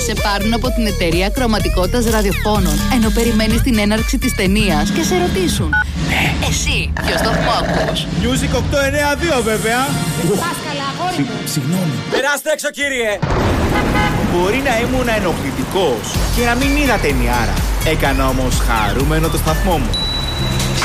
σε πάρουν από την εταιρεία κρωματικότητας ραδιοφώνων, ενώ περιμένεις την έναρξη της ταινίας και σε ρωτήσουν: ναι, εσύ, ποιο σταθμό ακούς? Music 892 βέβαια. Πάσκαλα, αγόρι μου. Συγγνώμη. Περάστε έξω, κύριε. Μπορεί να ήμουν ενοχλητικός και να μην είδα ταινιάρα. Έκανα όμως χαρούμενο το σταθμό μου.